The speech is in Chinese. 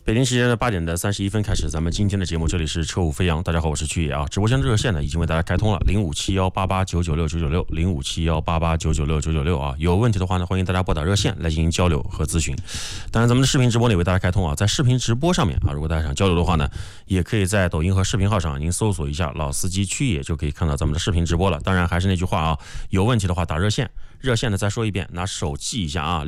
北京时间的8点31分开始，咱们今天的节目，这里是车舞飞扬。大家好，我是曲野啊。直播间的热线呢已经为大家开通了057188996996，0571889996啊。有问题的话呢，欢迎大家拨打热线来进行交流和咨询。当然，咱们的视频直播呢也为大家开通啊，在视频直播上面啊，如果大家想交流的话呢，也可以在抖音和视频号上您搜索一下老司机曲野，就可以看到咱们的视频直播了。当然还是那句话啊，有问题的话打热线，热线呢再说一遍，拿手记一下啊。